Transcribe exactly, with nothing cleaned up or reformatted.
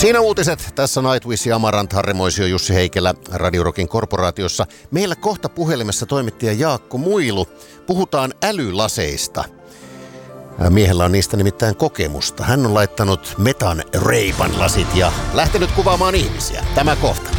Siinä uutiset. Tässä Nightwish ja Amarant, Harri Moisio, Jussi Heikelä Radio Rockin korporaatiossa. Meillä kohta puhelimessa toimittaja Jaakko Muilu. Puhutaan älylaseista. Miehellä on niistä nimittäin kokemusta. Hän on laittanut Metan Ray-Ban lasit ja lähtenyt kuvaamaan ihmisiä. Tämä kohta.